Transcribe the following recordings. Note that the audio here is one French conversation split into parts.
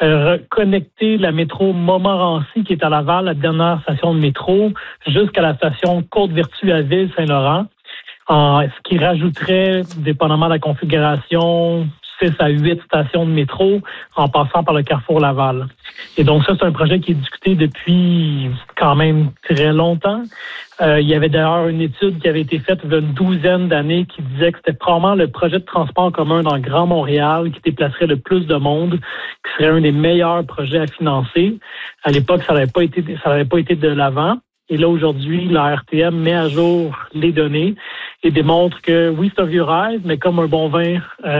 connecter la métro Montmorency, qui est à Laval, la dernière station de métro, jusqu'à la station Côte-Vertu à Ville-Saint-Laurent, ce qui rajouterait, dépendamment de la configuration, 6 à 8 stations de métro en passant par le carrefour Laval. Et donc ça, c'est un projet qui est discuté depuis quand même très longtemps. Il y avait d'ailleurs une étude qui avait été faite il y a une douzaine d'années qui disait que c'était probablement le projet de transport en commun dans le Grand Montréal qui déplacerait le plus de monde, qui serait un des meilleurs projets à financer. À l'époque, ça n'avait pas été de l'avant. Et là, aujourd'hui, la RTM met à jour les données et démontre que oui, c'est un vieux rêve, mais comme un bon vin,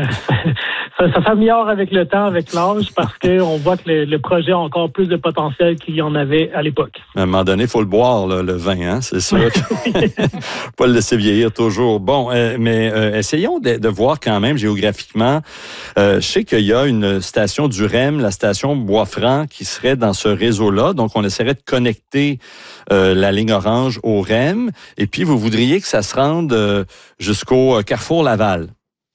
ça s'améliore avec le temps, avec l'âge, parce qu'on voit que le projet a encore plus de potentiel qu'il y en avait à l'époque. À un moment donné, il faut le boire, là, le vin, hein? C'est sûr. Pas le laisser vieillir toujours. Bon, mais essayons de voir quand même géographiquement. Je sais qu'il y a une station du REM, la station Bois-Franc, qui serait dans ce réseau-là. Donc, on essaierait de connecter la ligne orange au REM. Et puis, vous voudriez que ça se rende jusqu'au carrefour Laval.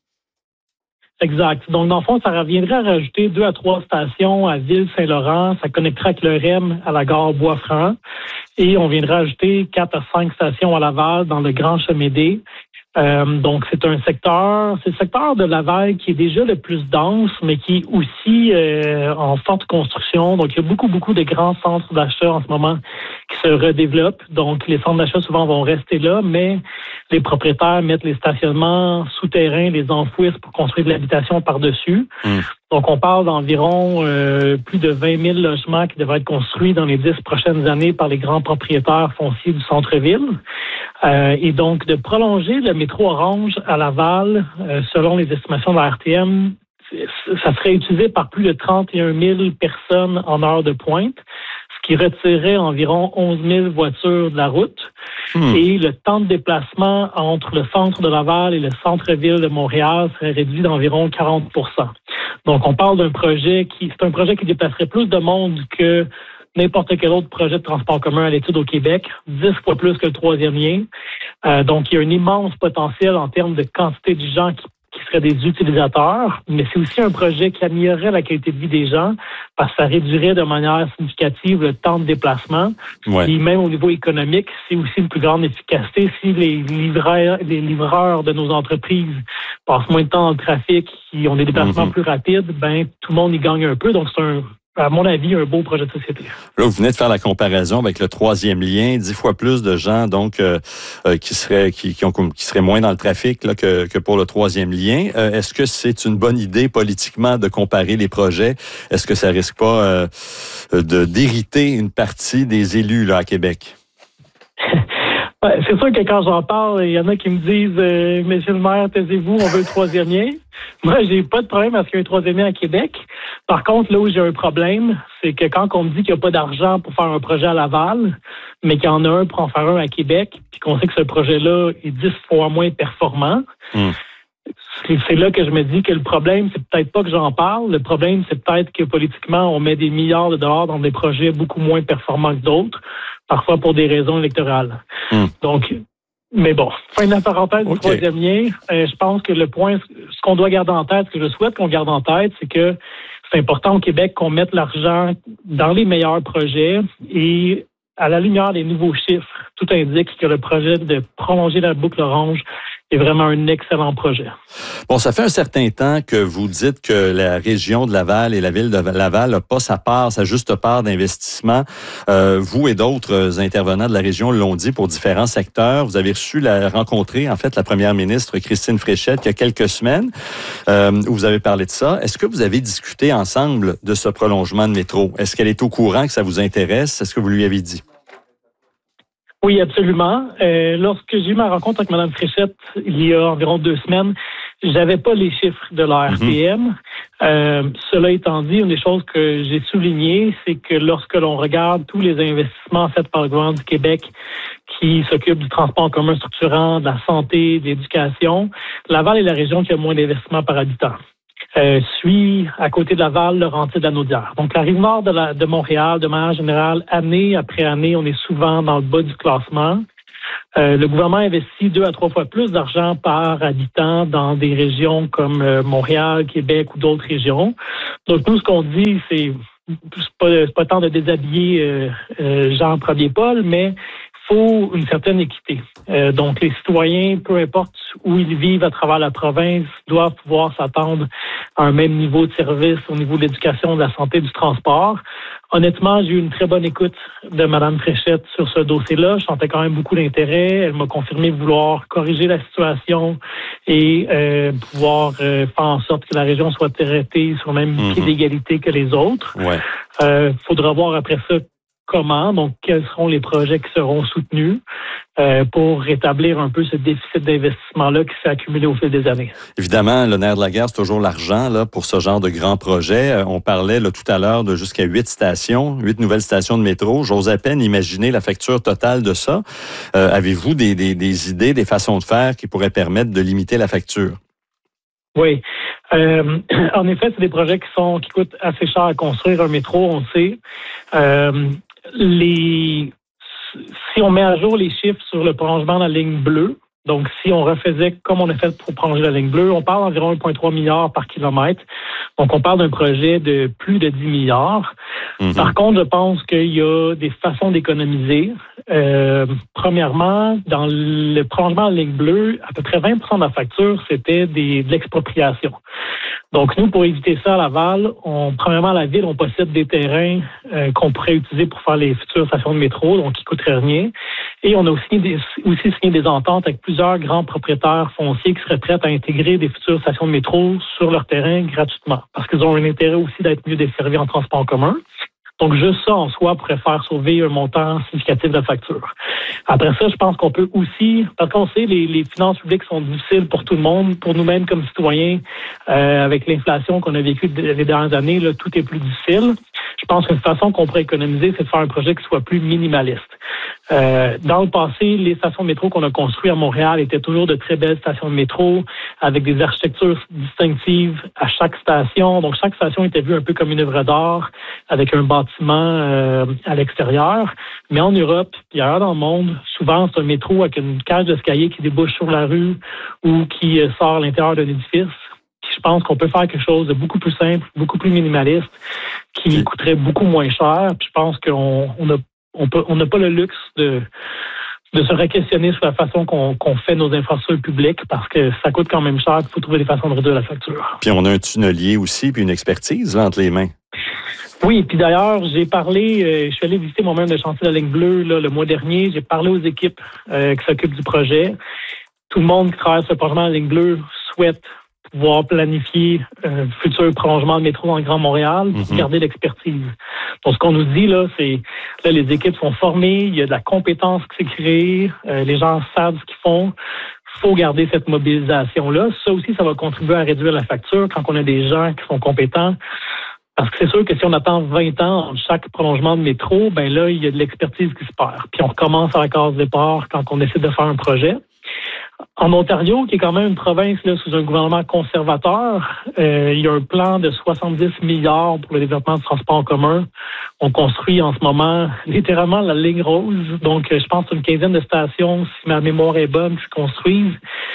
Exact. Donc, dans le fond, ça reviendrait à rajouter 2 à 3 stations à Ville-Saint-Laurent. Ça connecterait avec le REM à la gare Bois-Franc. Et on viendrait ajouter 4 à 5 stations à Laval dans le Grand Chemédé. Donc, c'est le secteur de Laval qui est déjà le plus dense, mais qui est aussi en forte construction. Donc, il y a beaucoup de grands centres d'achat en ce moment qui se redéveloppent. Donc, les centres d'achat souvent vont rester là, mais les propriétaires mettent les stationnements souterrains, les enfouissent pour construire de l'habitation par-dessus. Donc, on parle d'environ plus de 20 000 logements qui devraient être construits dans les 10 prochaines années par les grands propriétaires fonciers du centre-ville. Et donc, de prolonger le métro orange à Laval, selon les estimations de la RTM, ça serait utilisé par plus de 31 000 personnes en heure de pointe, ce qui retirerait environ 11 000 voitures de la route. Et le temps de déplacement entre le centre de Laval et le centre-ville de Montréal serait réduit d'environ 40 %. Donc, on parle d'un projet qui déplacerait plus de monde que n'importe quel autre projet de transport commun à l'étude au Québec, 10 fois plus que le troisième lien. Donc, il y a un immense potentiel en termes de quantité de gens qui seraient des utilisateurs, mais c'est aussi un projet qui améliorerait la qualité de vie des gens parce que ça réduirait de manière significative le temps de déplacement. Ouais. Et même au niveau économique, c'est aussi une plus grande efficacité. Si les livreurs de nos entreprises passent moins de temps dans le trafic, qui ont des déplacements plus rapides, tout le monde y gagne un peu. Donc, c'est à mon avis, un beau projet de société. Là, vous venez de faire la comparaison avec le troisième lien, 10 fois plus de gens donc qui seraient moins dans le trafic là, que pour le troisième lien. Est-ce que c'est une bonne idée politiquement de comparer les projets? Est-ce que ça risque pas d'irriter une partie des élus là, à Québec? C'est sûr que quand j'en parle, il y en a qui me disent « Monsieur le maire, taisez-vous, on veut le troisième lien ». Moi, j'ai pas de problème à ce qu'il y ait un troisième lien à Québec. Par contre, là où j'ai un problème, c'est que quand on me dit qu'il n'y a pas d'argent pour faire un projet à Laval, mais qu'il y en a un pour en faire un à Québec, puis qu'on sait que ce projet-là est 10 fois moins performant, c'est là que je me dis que le problème, c'est peut-être pas que j'en parle. Le problème, c'est peut-être que politiquement, on met des milliards de dollars dans des projets beaucoup moins performants que d'autres, parfois pour des raisons électorales. Donc, mais bon, fin de la parenthèse du troisième lien, je pense que le point, ce qu'on doit garder en tête, ce que je souhaite qu'on garde en tête, c'est que c'est important au Québec qu'on mette l'argent dans les meilleurs projets et à la lumière des nouveaux chiffres, tout indique que le projet de prolonger la boucle orange est vraiment un excellent projet. Bon, ça fait un certain temps que vous dites que la région de Laval et la ville de Laval n'a pas sa juste part d'investissement. Vous et d'autres intervenants de la région l'ont dit pour différents secteurs. Vous avez rencontré, en fait, la première ministre Christine Fréchette il y a quelques semaines où vous avez parlé de ça. Est-ce que vous avez discuté ensemble de ce prolongement de métro? Est-ce qu'elle est au courant que ça vous intéresse? Est-ce que vous lui avez dit? Oui, absolument. Lorsque j'ai eu ma rencontre avec Mme Fréchette il y a environ 2 semaines, j'avais pas les chiffres de la RTM. Cela étant dit, une des choses que j'ai soulignées, c'est que lorsque l'on regarde tous les investissements faits par le gouvernement du Québec qui s'occupe du transport en commun structurant, de la santé, de l'éducation, Laval est la région qui a moins d'investissements par habitant. Suit à côté de Laval, Laurentides-Lanaudière. Donc, la rive nord de Montréal, de manière générale, année après année, on est souvent dans le bas du classement. Le gouvernement investit 2 à 3 fois plus d'argent par habitant dans des régions comme Montréal, Québec ou d'autres régions. Donc, nous, ce qu'on dit, c'est pas tant de déshabiller Jean Premier Paul, mais il faut une certaine équité. Donc, les citoyens, peu importe où ils vivent à travers la province, doivent pouvoir s'attendre à un même niveau de service au niveau de l'éducation, de la santé, du transport. Honnêtement, j'ai eu une très bonne écoute de Mme Fréchette sur ce dossier-là. Je sentais quand même beaucoup d'intérêt. Elle m'a confirmé vouloir corriger la situation et pouvoir faire en sorte que la région soit traitée sur le même pied d'égalité que les autres. Ouais. Faudra voir après ça comment, donc quels seront les projets qui seront soutenus pour rétablir un peu ce déficit d'investissement-là qui s'est accumulé au fil des années. Évidemment, le nerf de la guerre, c'est toujours l'argent là pour ce genre de grands projets. On parlait là, tout à l'heure de jusqu'à 8 nouvelles stations de métro. J'ose à peine imaginer la facture totale de ça. Avez-vous des idées, des façons de faire qui pourraient permettre de limiter la facture? Oui. En effet, c'est des projets qui coûtent assez cher à construire. Un métro, on le sait. Si on met à jour les chiffres sur le prolongement de la ligne bleue, donc si on refaisait comme on a fait pour prolonger la ligne bleue, on parle d'environ 1,3 milliard par kilomètre. Donc, on parle d'un projet de plus de 10 milliards. Par contre, je pense qu'il y a des façons d'économiser. Premièrement, dans le prolongement de la ligne bleue, à peu près 20% de la facture, c'était de l'expropriation. Donc, nous, pour éviter ça à Laval, premièrement, la ville, on possède des terrains qu'on pourrait utiliser pour faire les futures stations de métro, donc qui ne coûteraient rien. Et on a aussi signé des ententes avec plusieurs grands propriétaires fonciers qui seraient prêts à intégrer des futures stations de métro sur leur terrain gratuitement, parce qu'ils ont un intérêt aussi d'être mieux desservis en transport en commun. Donc, juste ça, en soi, pourrait faire sauver un montant significatif de facture. Après ça, je pense qu'on peut aussi, parce qu'on sait, les finances publiques sont difficiles pour tout le monde, pour nous-mêmes comme citoyens, avec l'inflation qu'on a vécue les dernières années, là, tout est plus difficile. Je pense qu'une façon qu'on pourrait économiser, c'est de faire un projet qui soit plus minimaliste. Dans le passé, les stations de métro qu'on a construites à Montréal étaient toujours de très belles stations de métro avec des architectures distinctives à chaque station. Donc, chaque station était vue un peu comme une œuvre d'art avec un bâtiment à l'extérieur. Mais en Europe et ailleurs dans le monde, souvent, c'est un métro avec une cage d'escalier qui débouche sur la rue ou qui sort à l'intérieur d'un édifice. Je pense qu'on peut faire quelque chose de beaucoup plus simple, beaucoup plus minimaliste, qui coûterait beaucoup moins cher. Puis je pense qu'on n'a pas le luxe de se re-questionner sur la façon qu'on fait nos infrastructures publiques parce que ça coûte quand même cher. Il faut trouver des façons de réduire la facture. Puis on a un tunnelier aussi, puis une expertise là, entre les mains. Oui, puis d'ailleurs, j'ai parlé, je suis allé visiter moi-même le chantier de la ligne bleue là, le mois dernier. J'ai parlé aux équipes qui s'occupent du projet. Tout le monde qui travaille sur le projet de la ligne bleue souhaite pouvoir planifier un futur prolongement de métro dans le Grand Montréal, garder l'expertise. Donc, ce qu'on nous dit, là, c'est là, les équipes sont formées, il y a de la compétence qui s'est créée, les gens savent ce qu'ils font. Il faut garder cette mobilisation-là. Ça aussi, ça va contribuer à réduire la facture quand on a des gens qui sont compétents. Parce que c'est sûr que si on attend 20 ans entre chaque prolongement de métro, ben là, il y a de l'expertise qui se perd. Puis on recommence à la case départ quand on essaie de faire un projet. En Ontario, qui est quand même une province là, sous un gouvernement conservateur, il y a un plan de 70 milliards pour le développement du transport en commun. On construit en ce moment littéralement la ligne rose. Donc, je pense que c'est une quinzaine de stations, si ma mémoire est bonne, qui se construisent.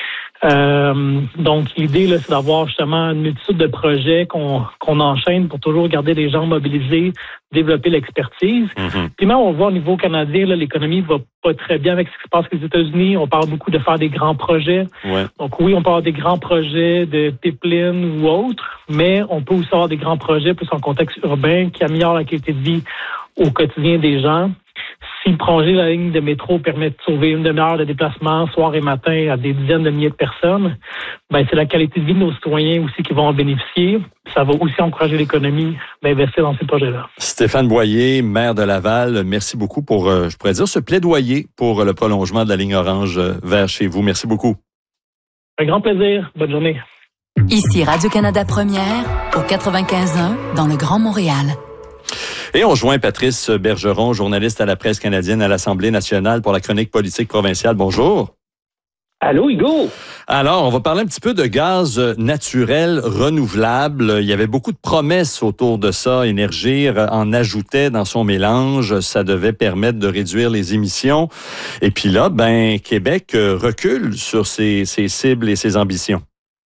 Donc, l'idée, là, c'est d'avoir justement une multitude de projets qu'on enchaîne pour toujours garder les gens mobilisés, développer l'expertise. Puis même, on voit au niveau canadien, là, l'économie va pas très bien avec ce qui se passe aux États-Unis. On parle beaucoup de faire des grands projets. Ouais. Donc oui, on peut avoir des grands projets de pipeline ou autres, mais on peut aussi avoir des grands projets plus en contexte urbain qui améliorent la qualité de vie au quotidien des gens. Si prolonger la ligne de métro permet de sauver une demi-heure de déplacement soir et matin à des dizaines de milliers de personnes, ben c'est la qualité de vie de nos citoyens aussi qui vont en bénéficier. Ça va aussi encourager l'économie d'investir dans ces projets-là. Stéphane Boyer, maire de Laval, merci beaucoup pour, je pourrais dire, ce plaidoyer pour le prolongement de la ligne orange vers chez vous. Merci beaucoup. Un grand plaisir. Bonne journée. Ici Radio-Canada Première, au 95.1, dans le Grand Montréal. Et on joint Patrice Bergeron, journaliste à la Presse canadienne à l'Assemblée nationale pour la chronique politique provinciale. Bonjour. Allô, Hugo? Alors, on va parler un petit peu de gaz naturel renouvelable. Il y avait beaucoup de promesses autour de ça. Énergir en ajoutait dans son mélange. Ça devait permettre de réduire les émissions. Et puis là, Québec recule sur ses cibles et ses ambitions.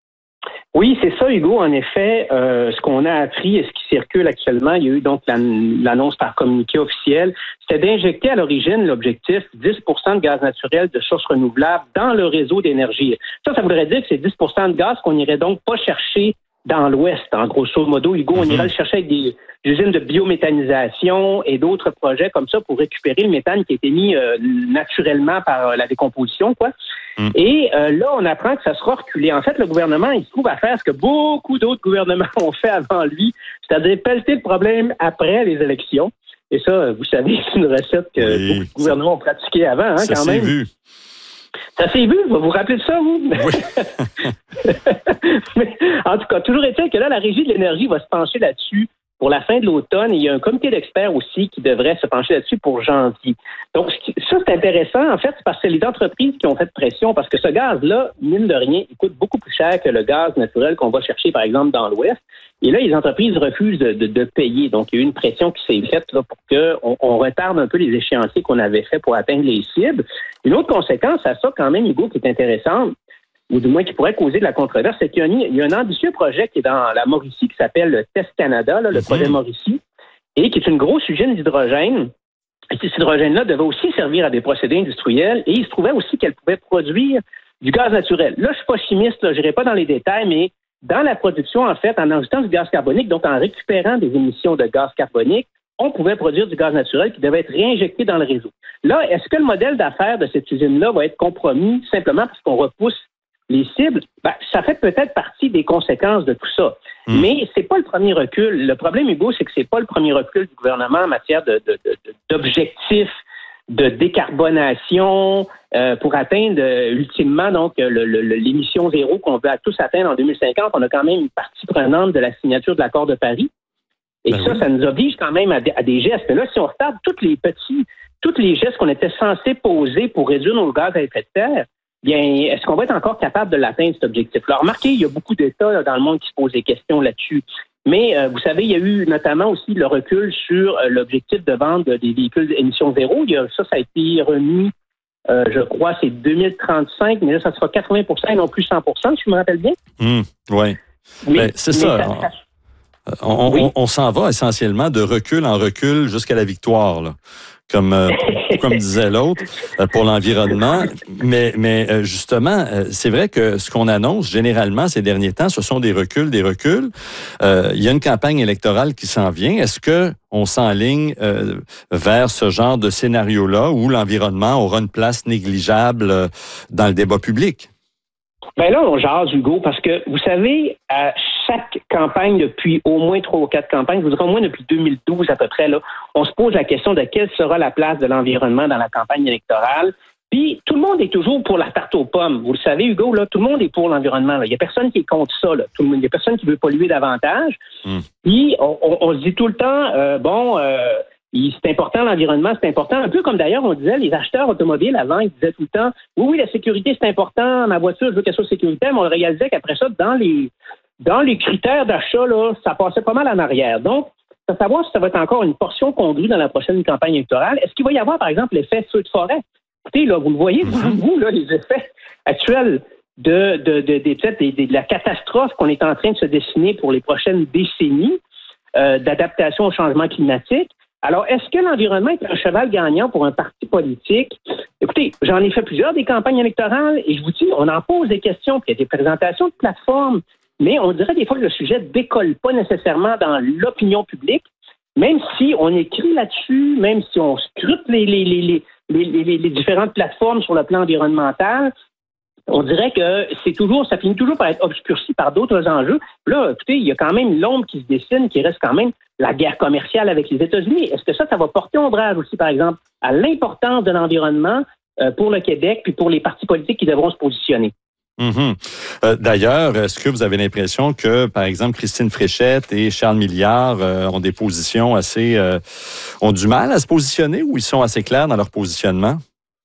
Oui, c'est ça, Hugo. En effet, ce qu'on a appris et ce qui circule actuellement, il y a eu donc l'annonce par communiqué officiel, c'était d'injecter à l'origine l'objectif 10 de gaz naturel de sources renouvelables dans le réseau d'énergie. Ça voudrait dire que c'est 10 de gaz qu'on n'irait donc pas chercher dans l'Ouest, en grosso modo. Hugo, on irait le chercher avec des usines de biométhanisation et d'autres projets comme ça pour récupérer le méthane qui a été mis naturellement par la décomposition, quoi. Et là, on apprend que ça sera reculé. En fait, le gouvernement, il se trouve à faire ce que beaucoup d'autres gouvernements ont fait avant lui, c'est-à-dire pelleter le problème après les élections. Et ça, vous savez, c'est une recette que beaucoup de gouvernements ont pratiquée avant, ça quand même. Ça s'est vu. Ça s'est vu? Vous vous rappelez de ça, vous? Oui. Mais, en tout cas, toujours est-il que là, la Régie de l'énergie va se pencher là-dessus pour la fin de l'automne. Et il y a un comité d'experts aussi qui devrait se pencher là-dessus pour janvier. Donc, ça, c'est intéressant. En fait, c'est parce que c'est les entreprises qui ont fait pression parce que ce gaz-là, mine de rien, il coûte beaucoup plus cher que le gaz naturel qu'on va chercher, par exemple, dans l'Ouest. Et là, les entreprises refusent de payer. Donc, il y a eu une pression qui s'est faite là, pour qu'on retarde un peu les échéanciers qu'on avait fait pour atteindre les cibles. Une autre conséquence à ça, quand même, Hugo, qui est intéressante, ou du moins qui pourrait causer de la controverse, c'est qu'il y a un ambitieux projet qui est dans la Mauricie qui s'appelle le Test Canada, là, le projet Mauricie, et qui est une grosse usine d'hydrogène. Et cet hydrogène-là devait aussi servir à des procédés industriels et il se trouvait aussi qu'elle pouvait produire du gaz naturel. Là, je suis pas chimiste, je n'irai pas dans les détails, mais dans la production, en fait, en ajoutant du gaz carbonique, donc en récupérant des émissions de gaz carbonique, on pouvait produire du gaz naturel qui devait être réinjecté dans le réseau. Là, est-ce que le modèle d'affaires de cette usine-là va être compromis simplement parce qu'on repousse les cibles? Ça fait peut-être partie des conséquences de tout ça. Mais c'est pas le premier recul. Le problème, Hugo, c'est que c'est pas le premier recul du gouvernement en matière d'objectifs de décarbonation pour atteindre ultimement donc l'émission zéro qu'on veut à tous atteindre en 2050. On a quand même une partie prenante de la signature de l'accord de Paris. Et ça nous oblige quand même à des gestes. Mais là, si on retarde tous les gestes qu'on était censés poser pour réduire nos gaz à effet de serre, bien, est-ce qu'on va être encore capable de l'atteindre, cet objectif-là? Remarquez, il y a beaucoup d'États dans le monde qui se posent des questions là-dessus. Mais vous savez, il y a eu notamment aussi le recul sur l'objectif de vente des véhicules d'émission zéro. Ça a été remis, je crois, c'est 2035, mais là, ça sera 80 et non plus 100 si je me rappelle bien. Oui. C'est ça. On s'en va essentiellement de recul en recul jusqu'à la victoire, là. Comme disait l'autre, pour l'environnement. Mais justement, c'est vrai que ce qu'on annonce généralement ces derniers temps, ce sont des reculs. Il y a une campagne électorale qui s'en vient. Est-ce qu'on s'enligne vers ce genre de scénario-là où l'environnement aura une place négligeable dans le débat public? Là, on jase, Hugo, parce que, vous savez, à chaque campagne, depuis au moins 3 ou 4 campagnes, je vous dirais au moins depuis 2012 à peu près, là, on se pose la question de quelle sera la place de l'environnement dans la campagne électorale. Puis, tout le monde est toujours pour la tarte aux pommes. Vous le savez, Hugo, là, tout le monde est pour l'environnement. Là. Il n'y a personne qui est contre ça. Là. Il n'y a personne qui veut polluer davantage. Puis, on se dit tout le temps, c'est important, l'environnement, c'est important. Un peu comme d'ailleurs, on disait, les acheteurs automobiles avant, ils disaient tout le temps, oui, la sécurité, c'est important, ma voiture, je veux qu'elle soit sécuritaire, mais on réalisait qu'après ça, dans les critères d'achat, là, ça passait pas mal en arrière. Donc, il faut savoir si ça va être encore une portion congrue dans la prochaine campagne électorale. Est-ce qu'il va y avoir, par exemple, l'effet feu de forêt? Écoutez, là, vous le voyez, vous, là, les effets actuels de la catastrophe qu'on est en train de se dessiner pour les prochaines décennies d'adaptation au changement climatique. Alors, est-ce que l'environnement est un cheval gagnant pour un parti politique? Écoutez, j'en ai fait plusieurs des campagnes électorales et je vous dis, on en pose des questions, puis il y a des présentations de plateformes, mais on dirait des fois que le sujet ne décolle pas nécessairement dans l'opinion publique, même si on écrit là-dessus, même si on scrute les différentes plateformes sur le plan environnemental. On dirait que ça finit toujours par être obscurci par d'autres enjeux. Là, écoutez, il y a quand même l'ombre qui se dessine, qui reste quand même la guerre commerciale avec les États-Unis. Est-ce que ça va porter ombrage aussi, par exemple, à l'importance de l'environnement pour le Québec puis pour les partis politiques qui devront se positionner? D'ailleurs, est-ce que vous avez l'impression que, par exemple, Christine Fréchette et Charles Milliard ont des positions ont du mal à se positionner ou ils sont assez clairs dans leur positionnement?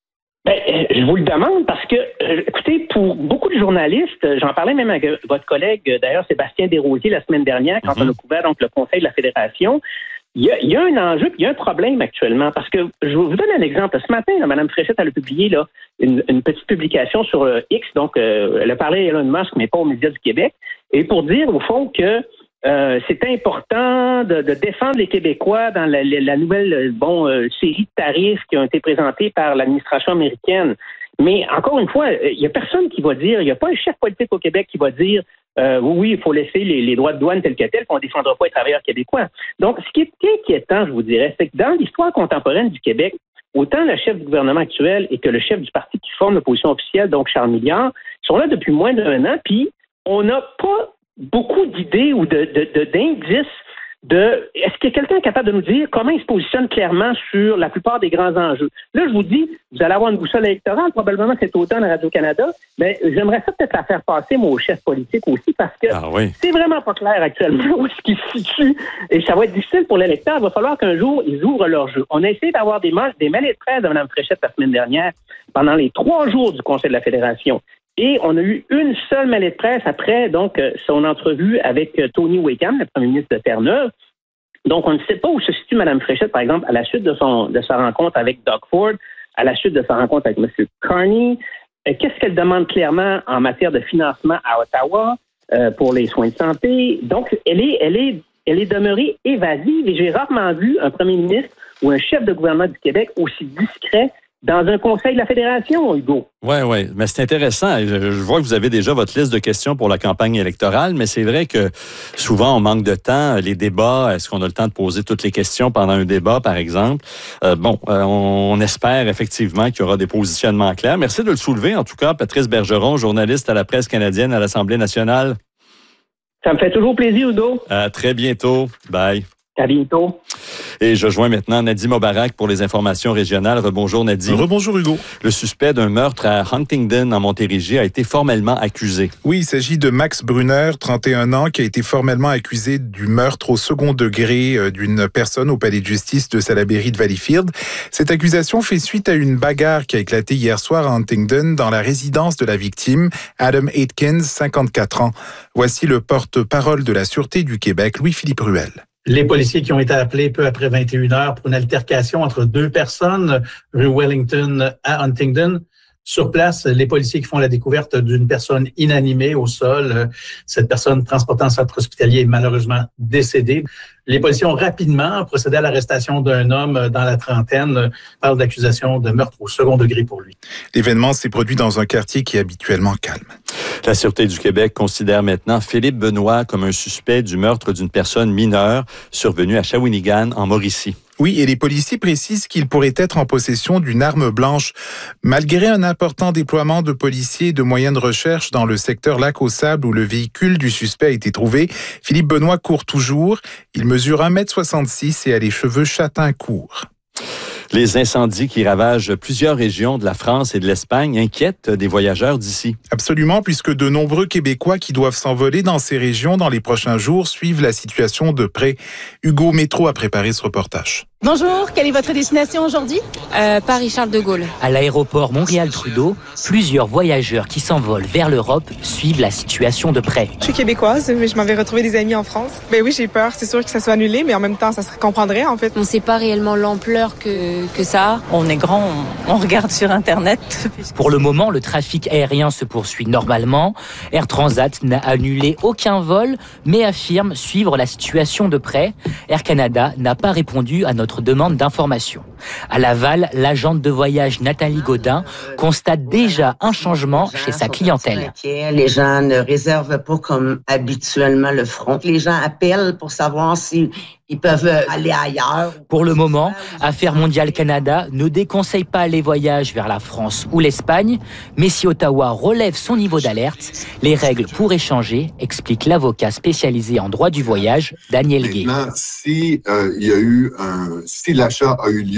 Je vous le demande parce que, écoutez, pour beaucoup de journalistes, j'en parlais même avec votre collègue, d'ailleurs, Sébastien Desrosiers, la semaine dernière, quand on a couvert donc le Conseil de la Fédération. Il y a un enjeu, puis il y a un problème actuellement, parce que je vais vous donner un exemple. Ce matin, là, Mme Fréchette, elle a publié là, une petite publication sur X, donc elle a parlé à Elon Musk, mais pas aux médias du Québec, et pour dire, au fond, que c'est important de défendre les Québécois dans la nouvelle série de tarifs qui ont été présentés par l'administration américaine. Mais encore une fois, il n'y a personne qui va dire, il n'y a pas un chef politique au Québec qui va dire oui, il faut laisser les droits de douane tels que tels, qu'on ne défendra pas les travailleurs québécois. Donc, ce qui est inquiétant, je vous dirais, c'est que dans l'histoire contemporaine du Québec, autant le chef du gouvernement actuel et que le chef du parti qui forme l'opposition officielle, donc Charles Milliard, sont là depuis moins d'1 an, puis on n'a pas beaucoup d'idées ou d'indices est-ce que quelqu'un est capable de nous dire comment il se positionne clairement sur la plupart des grands enjeux? Là, je vous dis, vous allez avoir une boussole électorale, probablement cet automne à Radio-Canada, mais j'aimerais ça peut-être la faire passer, moi, aux chefs politiques aussi, parce que c'est vraiment pas clair actuellement où est-ce qu'ils se situent, et ça va être difficile pour l'électeur. Il va falloir qu'un jour, ils ouvrent leur jeu. On a essayé d'avoir des mêlées de presse de Mme Fréchette la semaine dernière, pendant les 3 jours du Conseil de la Fédération. Et on a eu une seule mêlée de presse après donc son entrevue avec Tony Wakeham, le premier ministre de Terre-Neuve. Donc, on ne sait pas où se situe Mme Fréchette, par exemple, à la suite de sa rencontre avec Doug Ford, à la suite de sa rencontre avec M. Carney. Qu'est-ce qu'elle demande clairement en matière de financement à Ottawa pour les soins de santé? Donc, elle est demeurée évasive et j'ai rarement vu un premier ministre ou un chef de gouvernement du Québec aussi discret dans un conseil de la Fédération, Hugo. Oui, mais c'est intéressant. Je vois que vous avez déjà votre liste de questions pour la campagne électorale, mais c'est vrai que souvent, on manque de temps. Les débats, est-ce qu'on a le temps de poser toutes les questions pendant un débat, par exemple? On espère effectivement qu'il y aura des positionnements clairs. Merci de le soulever, en tout cas. Patrice Bergeron, journaliste à la presse canadienne à l'Assemblée nationale. Ça me fait toujours plaisir, Hugo. À très bientôt. Bye. À bientôt. Et je joins maintenant Nadim Obarak pour les informations régionales. Rebonjour Nadim. Rebonjour Hugo. Le suspect d'un meurtre à Huntingdon en Montérégie a été formellement accusé. Oui, il s'agit de Max Brunner, 31 ans, qui a été formellement accusé du meurtre au second degré d'une personne au palais de justice de Salaberry de Valleyfield. Cette accusation fait suite à une bagarre qui a éclaté hier soir à Huntingdon dans la résidence de la victime, Adam Atkins, 54 ans. Voici le porte-parole de la Sûreté du Québec, Louis-Philippe Ruel. Les policiers qui ont été appelés peu après 21 heures pour une altercation entre 2 personnes, rue Wellington à Huntingdon. Sur place, les policiers qui font la découverte d'une personne inanimée au sol. Cette personne transportée en centre hospitalier est malheureusement décédée. Les policiers ont rapidement procédé à l'arrestation d'un homme dans la trentaine. Parle d'accusation de meurtre au second degré pour lui. L'événement s'est produit dans un quartier qui est habituellement calme. La Sûreté du Québec considère maintenant Philippe Benoît comme un suspect du meurtre d'une personne mineure survenue à Shawinigan, en Mauricie. Oui, et les policiers précisent qu'il pourrait être en possession d'une arme blanche. Malgré un important déploiement de policiers et de moyens de recherche dans le secteur Lac-aux-Sables où le véhicule du suspect a été trouvé, Philippe Benoît court toujours. Il mesure 1,66 m et a les cheveux châtains courts. Les incendies qui ravagent plusieurs régions de la France et de l'Espagne inquiètent des voyageurs d'ici. Absolument, puisque de nombreux Québécois qui doivent s'envoler dans ces régions dans les prochains jours suivent la situation de près. Hugo Métro a préparé ce reportage. Bonjour, quelle est votre destination aujourd'hui? Paris-Charles de Gaulle. À l'aéroport Montréal-Trudeau, plusieurs voyageurs qui s'envolent vers l'Europe suivent la situation de près. Je suis québécoise, mais je m'avais retrouvé des amis en France. Ben oui, j'ai peur, c'est sûr que ça soit annulé, mais en même temps, ça se comprendrait en fait. On ne sait pas réellement l'ampleur que ça a. On est grand, on regarde sur Internet. Pour le moment, le trafic aérien se poursuit normalement. Air Transat n'a annulé aucun vol, mais affirme suivre la situation de près. Air Canada n'a pas répondu à notre demande d'information. À Laval, l'agente de voyage Nathalie Gaudin constate déjà un changement chez sa clientèle. Les gens ne réservent pas comme habituellement le front. Les gens appellent pour savoir si ils peuvent aller ailleurs. Pour le moment, Affaires mondiales Canada ne déconseille pas les voyages vers la France ou l'Espagne, mais si Ottawa relève son niveau d'alerte, les règles pourraient changer, explique l'avocat spécialisé en droit du voyage, Daniel Gay. Maintenant, si l'achat a eu lieu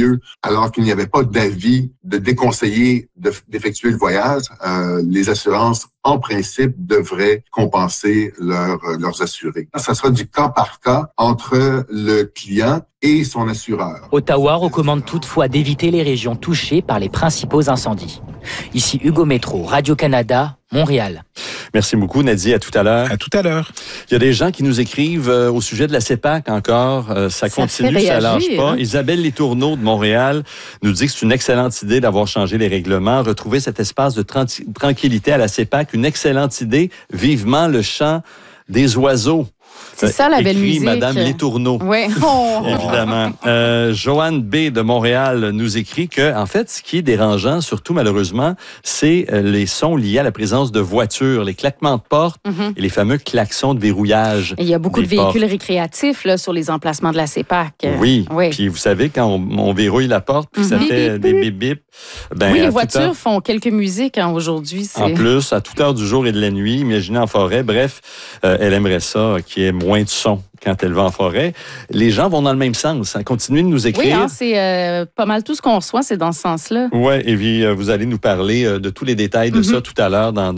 lieu, alors qu'il n'y avait pas d'avis de déconseiller d'effectuer le voyage, les assurances, en principe, devraient compenser leurs assurés. Ça sera du cas par cas entre le client et son assureur. Ottawa recommande toutefois d'éviter les régions touchées par les principaux incendies. Ici Hugo Métro, Radio-Canada, Montréal. Merci beaucoup, Nadie. À tout à l'heure. À tout à l'heure. Il y a des gens qui nous écrivent au sujet de la CEPAC encore. Ça continue, ça lâche pas. Isabelle Letourneau de Montréal nous dit que c'est une excellente idée d'avoir changé les règlements, retrouver cet espace de tranquillité à la CEPAC. Une excellente idée. Vivement le chant des oiseaux. C'est ça, la belle musique. Madame Letourneau. Oui. Évidemment. Joanne B. de Montréal nous écrit que, en fait, ce qui est dérangeant, surtout malheureusement, c'est les sons liés à la présence de voitures, les claquements de portes et les fameux klaxons de verrouillage. Et il y a beaucoup de véhicules récréatifs là, sur les emplacements de la CEPAC. Oui. Puis vous savez, quand on verrouille la porte, puis ça fait des bip-bip. Ben, oui, les voitures font quelques musiques aujourd'hui. En plus, à toute heure du jour et de la nuit, imaginez en forêt. Bref, elle aimerait ça, qu'il y ait moins de son quand elle va en forêt. Les gens vont dans le même sens. Continuez de nous écrire. Oui, c'est pas mal tout ce qu'on reçoit, c'est dans ce sens-là. Oui, et puis vous allez nous parler de tous les détails de ça tout à l'heure dans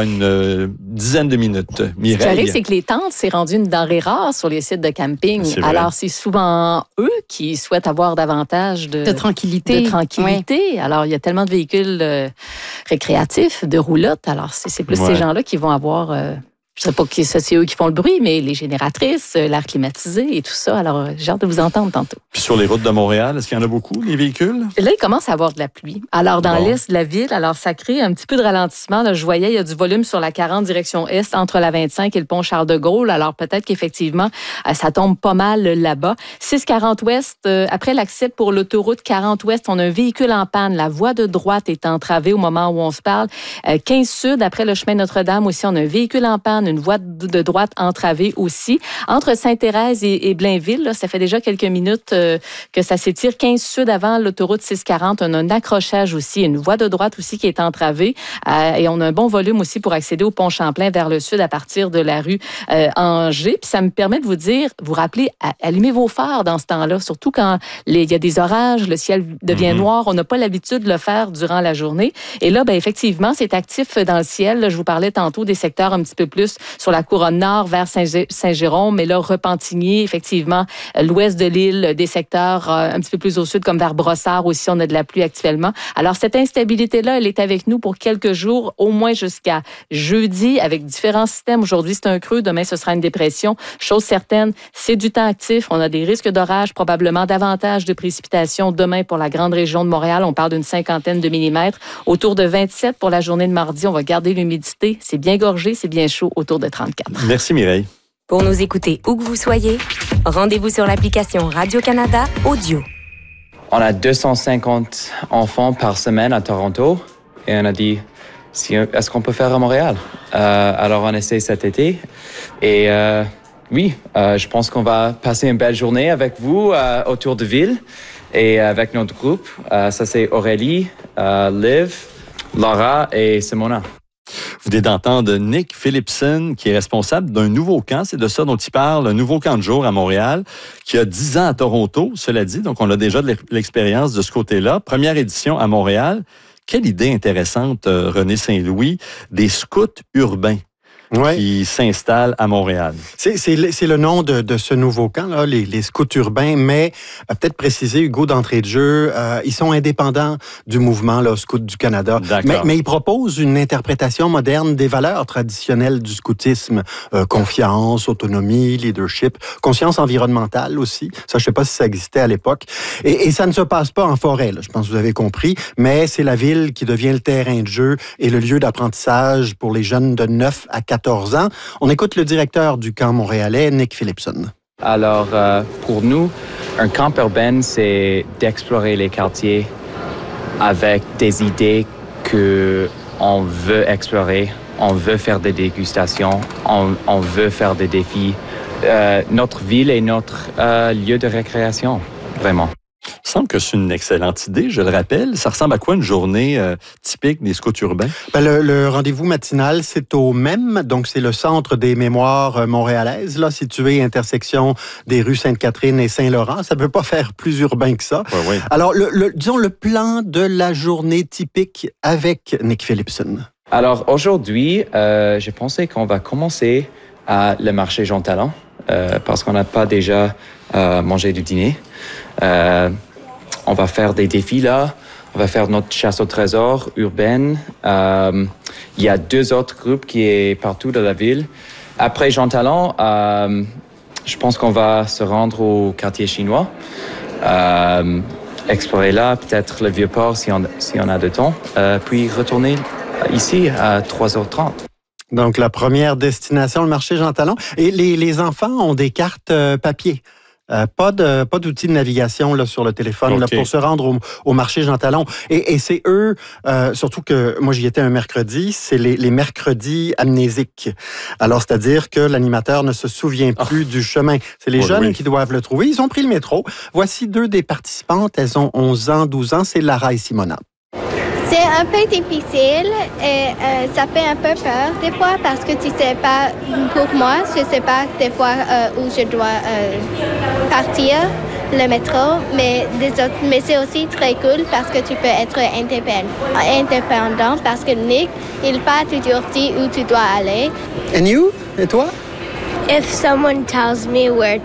une dizaine de minutes. Mireille. Ce qui arrive, c'est que les tentes, c'est rendu une denrée rare sur les sites de camping. Alors, c'est souvent eux qui souhaitent avoir davantage de tranquillité. Oui. Alors, il y a tellement de véhicules récréatifs, de roulottes. Alors, c'est plus ces gens-là qui vont avoir... je ne sais pas si c'est eux qui font le bruit, mais les génératrices, l'air climatisé et tout ça. Alors, j'ai hâte de vous entendre tantôt. Puis sur les routes de Montréal, est-ce qu'il y en a beaucoup, les véhicules? Là, il commence à avoir de la pluie. Alors, dans l'est de la ville, alors ça crée un petit peu de ralentissement. Là, je voyais, il y a du volume sur la 40 direction est, entre la 25 et le pont Charles-de-Gaulle. Alors, peut-être qu'effectivement, ça tombe pas mal là-bas. 640 ouest, après l'accès pour l'autoroute 40 ouest, on a un véhicule en panne. La voie de droite est entravée au moment où on se parle. 15 sud, après le chemin Notre-Dame aussi, on a un véhicule en panne. Une voie de droite entravée aussi. Entre Sainte-Thérèse et Blainville, là, ça fait déjà quelques minutes que ça s'étire. 15 sud avant l'autoroute 640, on a un accrochage aussi, une voie de droite aussi qui est entravée. Et on a un bon volume aussi pour accéder au pont Champlain vers le sud à partir de la rue Angers. Puis ça me permet de vous rappeler, allumez vos phares dans ce temps-là, surtout quand il y a des orages, le ciel devient noir. On n'a pas l'habitude de le faire durant la journée. Et là, effectivement, c'est actif dans le ciel. Là, je vous parlais tantôt des secteurs un petit peu plus sur la couronne nord vers Saint-Jérôme, mais là, Repentigny, effectivement, l'ouest de l'île, des secteurs un petit peu plus au sud, comme vers Brossard aussi, on a de la pluie actuellement. Alors, cette instabilité-là, elle est avec nous pour quelques jours, au moins jusqu'à jeudi, avec différents systèmes. Aujourd'hui, c'est un creux, demain, ce sera une dépression. Chose certaine, c'est du temps actif. On a des risques d'orage, probablement davantage de précipitations demain pour la grande région de Montréal. On parle d'une 50aine de millimètres. Autour de 27 pour la journée de mardi. On va garder l'humidité. C'est bien gorgé, c'est bien chaud, autour de 34. Merci Mireille. Pour nous écouter où que vous soyez, rendez-vous sur l'application Radio-Canada Audio. On a 250 enfants par semaine à Toronto et on a dit, est-ce qu'on peut faire à Montréal? Alors on essaie cet été et je pense qu'on va passer une belle journée avec vous autour de ville et avec notre groupe. Ça c'est Aurélie, Liv, Laura et Simona. Vous venez d'entendre Nick Phillipson, qui est responsable d'un nouveau camp. C'est de ça dont il parle, un nouveau camp de jour à Montréal, qui a 10 ans à Toronto, cela dit. Donc, on a déjà de l'expérience de ce côté-là. Première édition à Montréal. Quelle idée intéressante, René Saint-Louis, des scouts urbains. Qui s'installent à Montréal. C'est le nom de ce nouveau camp, là, les scouts urbains, mais peut-être préciser, Hugo, d'entrée de jeu, ils sont indépendants du mouvement là, Scout du Canada. Mais ils proposent une interprétation moderne des valeurs traditionnelles du scoutisme. Confiance, autonomie, leadership, conscience environnementale aussi. Ça, je ne sais pas si ça existait à l'époque. Et ça ne se passe pas en forêt, là, je pense que vous avez compris, mais c'est la ville qui devient le terrain de jeu et le lieu d'apprentissage pour les jeunes de 9 à 14 ans. On écoute le directeur du camp montréalais, Nick Phillipson. Alors, pour nous, un camp urbain, c'est d'explorer les quartiers avec des idées qu'on veut explorer, on veut faire des dégustations, on veut faire des défis. Notre ville est notre lieu de récréation, vraiment. Il semble que c'est une excellente idée, je le rappelle. Ça ressemble à quoi une journée typique des scouts urbains? Ben, le rendez-vous matinal, c'est au MEM, donc c'est le Centre des mémoires montréalaises, là, situé intersection des rues Sainte-Catherine et Saint-Laurent. Ça ne peut pas faire plus urbain que ça. Oui. Alors, disons le plan de la journée typique avec Nick Phillipson. Alors, aujourd'hui, j'ai pensé qu'on va commencer à le marché Jean Talon, parce qu'on n'a pas déjà mangé du dîner. On va faire des défis là. On va faire notre chasse au trésor urbaine. Il y a 2 autres groupes qui sont partout dans la ville. Après Jean Talon, je pense qu'on va se rendre au quartier chinois. Explorer là, peut-être le Vieux-Port si on a de temps. Puis retourner ici à 3h30. Donc, la première destination, le marché Jean Talon. Et les enfants ont des cartes papier. Pas d'outils de navigation là, sur le téléphone là, pour se rendre au marché Jean Talon. Et c'est eux, surtout que moi j'y étais un mercredi, c'est les mercredis amnésiques. Alors, c'est-à-dire que l'animateur ne se souvient plus du chemin. C'est les jeunes qui doivent le trouver. Ils ont pris le métro. Voici 2 des participantes. Elles ont 11 ans, 12 ans. C'est Lara et Simona. C'est un peu difficile et ça fait un peu peur des fois parce que tu sais pas, pour moi, je sais pas des fois où je dois partir, le métro, mais c'est aussi très cool parce que tu peux être indépendant parce que Nick, il pas toujours dit où tu dois aller. And you? Et toi? If someone tells me where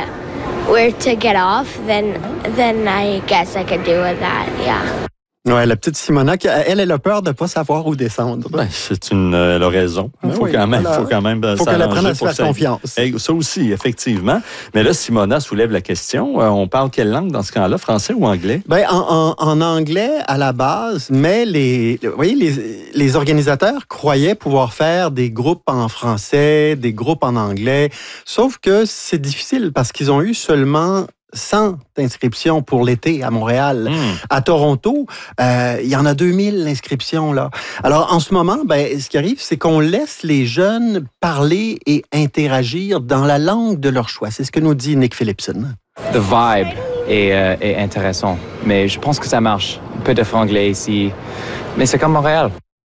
to get off, then I guess I could do with that, yeah. Ouais, la petite Simona, elle a peur de ne pas savoir où descendre. Ben, elle a raison. Il faut quand même faut qu'elle apprenne à se faire confiance. Ça aussi, effectivement. Mais là, Simona soulève la question. On parle quelle langue dans ce cas-là, français ou anglais? Ben, en anglais à la base, mais les organisateurs croyaient pouvoir faire des groupes en français, des groupes en anglais. Sauf que c'est difficile parce qu'ils ont eu seulement 100 inscriptions pour l'été à Montréal. À Toronto, il y en a 2000 inscriptions là. Alors, en ce moment, ce qui arrive, c'est qu'on laisse les jeunes parler et interagir dans la langue de leur choix. C'est ce que nous dit Nick Phillipson. The vibe est intéressant, mais je pense que ça marche. Un peu de franglais ici, mais c'est comme Montréal.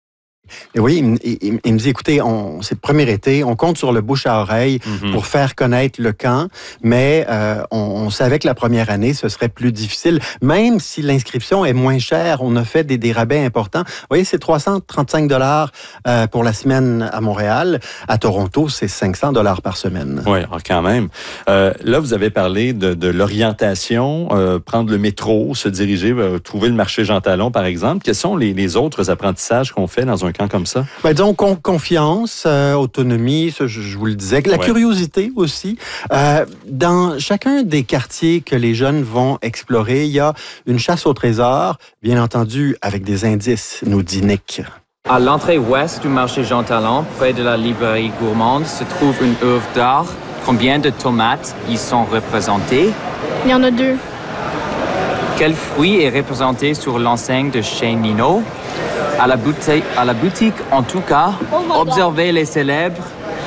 Et oui, il me dit, écoutez, c'est le premier été, on compte sur le bouche à oreille pour faire connaître le camp, mais on savait que la première année, ce serait plus difficile. Même si l'inscription est moins chère, on a fait des rabais importants. Vous voyez, c'est 335 $ pour la semaine à Montréal. À Toronto, c'est 500 $ par semaine. Oui, quand même. Là, vous avez parlé de l'orientation, prendre le métro, se diriger, trouver le marché Jean Talon, par exemple. Quels sont les autres apprentissages qu'on fait dans un camp comme ça? Disons confiance, autonomie, ça, je vous le disais. La curiosité aussi. Dans chacun des quartiers que les jeunes vont explorer, il y a une chasse au trésor, bien entendu avec des indices, nous dit Nick. À l'entrée ouest du marché Jean Talon, près de la librairie gourmande, se trouve une œuvre d'art. Combien de tomates y sont représentées? Il y en a 2. Quel fruit est représenté sur l'enseigne de chez Nino? À la boutique, en tout cas, observez les célèbres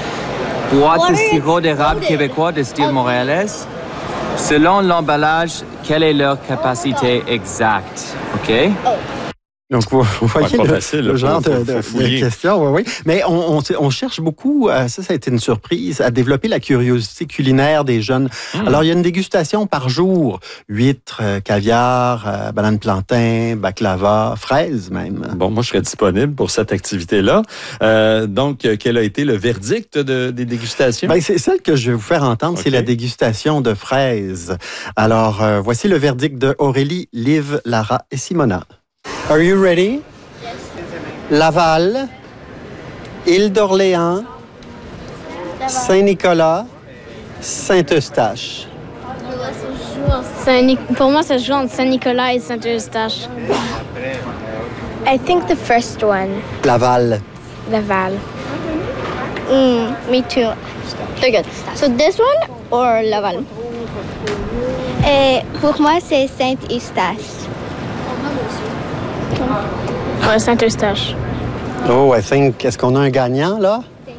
boîtes de sirop d'érable québécois de style montréalais. Selon l'emballage, quelle est leur capacité exacte? OK? Donc, vous voyez le genre de question. Oui. Mais on cherche beaucoup, ça a été une surprise, à développer la curiosité culinaire des jeunes. Alors, il y a une dégustation par jour. Huîtres, caviar, banane plantain, baklava, fraises même. Bon, moi, je serais disponible pour cette activité-là. Donc, quel a été le verdict des dégustations? C'est celle que je vais vous faire entendre, c'est la dégustation de fraises. Alors, voici le verdict de Aurélie, Liv, Lara et Simona. Are you ready? Yes. Laval, Île d'Orléans, Saint-Nicolas, Saint-Eustache. Pour moi, ça joue entre Saint-Nicolas et Saint-Eustache. I think the first one. Laval. Me too. They're good. So this one or Laval? Pour moi, c'est Saint-Eustache. Ouais, Saint-Eustache. Oh, I think, est-ce qu'on a un gagnant, là?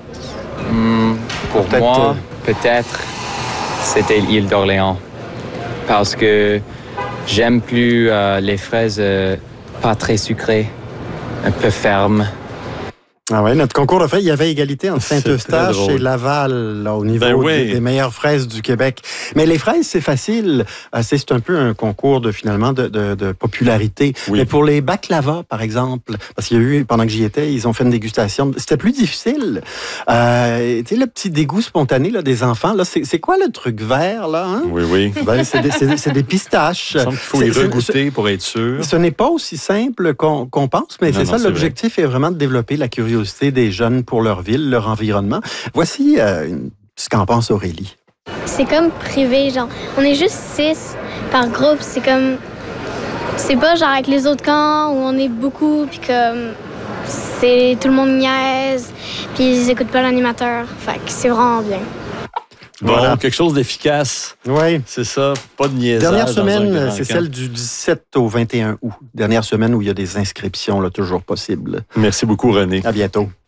Pour moi, peut-être, c'était l'île d'Orléans. Parce que J'aime plus les fraises pas très sucrées, un peu fermes. Ah ouais, notre concours de fraises, il y avait égalité entre Saint-Eustache et Laval là, au niveau des meilleures fraises du Québec. Mais les fraises, c'est facile. C'est un peu un concours de popularité. Oui. Mais pour les baklava, par exemple, parce qu'il y a eu, pendant que j'y étais, ils ont fait une dégustation. C'était plus difficile. Tu sais, le petit dégoût spontané là, des enfants, là, c'est quoi le truc vert, là? Hein? Oui. Ben, c'est des pistaches. Il semble qu'il faut y regoûter pour être sûr. Ce n'est pas aussi simple qu'on pense, mais c'est ça, l'objectif est vraiment de développer la curiosité des jeunes pour leur ville, leur environnement. Voici ce qu'en pense Aurélie. C'est comme privé, genre. On est juste 6 par groupe. C'est comme... C'est pas genre avec les autres camps où on est beaucoup, puis comme... C'est... Tout le monde niaise, puis ils écoutent pas l'animateur. Fait que c'est vraiment bien. Bon, quelque chose d'efficace. Oui. C'est ça, pas de niaisage. Dernière semaine, c'est celle du 17 au 21 août. Dernière semaine où il y a des inscriptions, là, toujours possibles. Merci beaucoup, René. À bientôt.